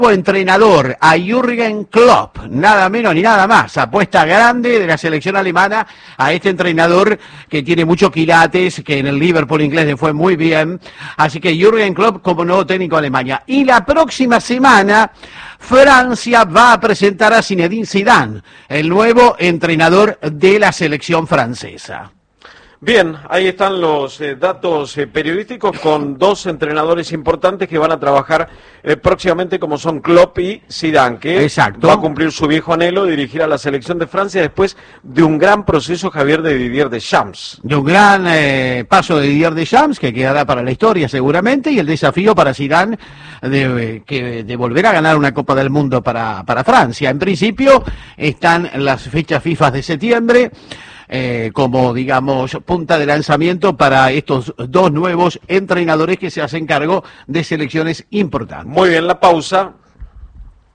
entrenador, a Jürgen Klopp, nada menos ni nada más, apuesta grande de la selección alemana a este entrenador que tiene muchos quilates, que en el Liverpool inglés le fue muy bien, así que Jürgen Klopp como nuevo técnico de Alemania. Y la próxima semana Francia va a presentar a Zinedine Zidane, el nuevo entrenador de la selección francesa. Bien, ahí están los datos periodísticos con dos entrenadores importantes que van a trabajar próximamente, como son Klopp y Zidane, que Exacto. Va a cumplir su viejo anhelo de dirigir a la selección de Francia después de un gran proceso, Javier, de Didier Deschamps. De un gran paso de Didier Deschamps, que quedará para la historia seguramente, y el desafío para Zidane de volver a ganar una Copa del Mundo para Francia. En principio están las fechas FIFA de septiembre, como, digamos, punta de lanzamiento para estos dos nuevos entrenadores que se hacen cargo de selecciones importantes. Muy bien, la pausa.